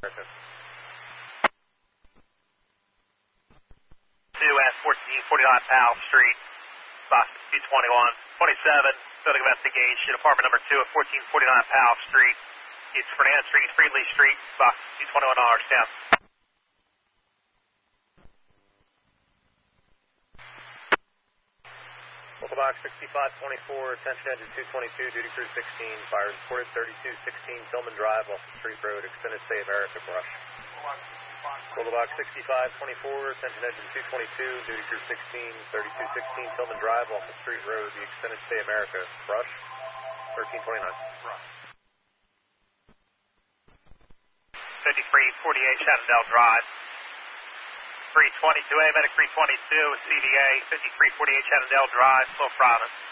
America. 2 at 1449 Powell Street, box 221, 27, building investigation, apartment number 2 at 1449 Powell Street, East Fernandez Street, Freedley Street, box 221, down. Local box 6524, attention engine 222, duty crew 16, fire reported 3216 Tillman Drive off the Street Road, extended stay America, brush. Local box 6524, attention engine 222, duty crew 16, 3216 Tillman Drive off the Street Road, the extended stay America, brush, 1329. Brush. 5348 Shenandoah Drive. 322A, Medic 322, CDA, 5348 Shenandoah Drive, Slow Province.